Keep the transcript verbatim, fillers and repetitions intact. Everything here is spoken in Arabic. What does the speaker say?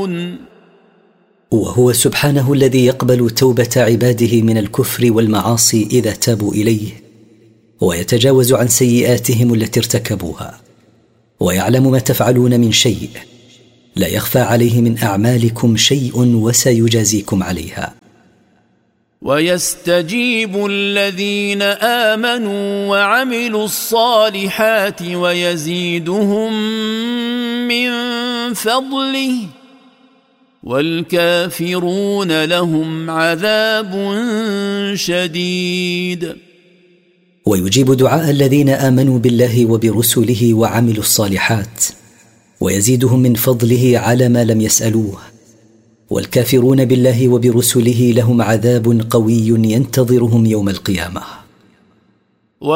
يعملون. وهو سبحانه الذي يقبل توبة عباده من الكفر والمعاصي إذا تابوا إليه، ويتجاوز عن سيئاتهم التي ارتكبوها، ويعلم ما تفعلون من شيء، لا يخفى عليه من أعمالكم شيء وسيجازيكم عليها. ويستجيب الذين آمنوا وعملوا الصالحات ويزيدهم من فضله، والكافرون لهم عذاب شديد. ويجيب دعاء الذين آمنوا بالله وبرسله وعملوا الصالحات، ويزيدهم من فضله على ما لم يسألوه، والكافرون بالله وبرسله لهم عذاب قوي ينتظرهم يوم القيامة.